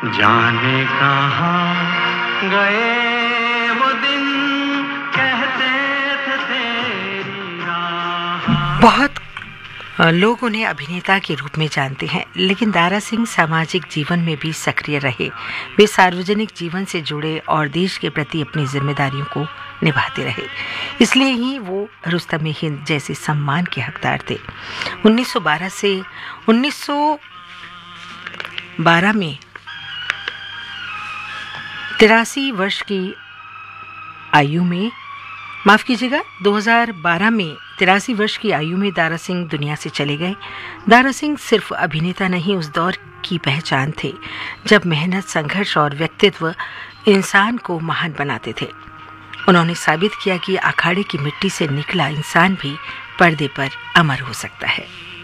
जाने कहाँ गए वो दिन, कहते थे तेरी राह। बहुत लोग उन्हें अभिनेता के रूप में जानते हैं, लेकिन दारा सिंह सामाजिक जीवन में भी सक्रिय रहे। वे सार्वजनिक जीवन से जुड़े और देश के प्रति अपनी जिम्मेदारियों को निभाते रहे। इसलिए ही वो रुस्तम-ए-हिंद जैसे सम्मान के हकदार थे। 1912 से 1912 में 83 वर्ष की आयु में 2012 में 83 वर्ष की आयु में दारा सिंह दुनिया से चले गए। दारा सिंह सिर्फ अभिनेता नहीं, उस दौर की पहचान थे जब मेहनत, संघर्ष और व्यक्तित्व इंसान को महान बनाते थे। उन्होंने साबित किया कि अखाड़े की मिट्टी से निकला इंसान भी पर्दे पर अमर हो सकता है।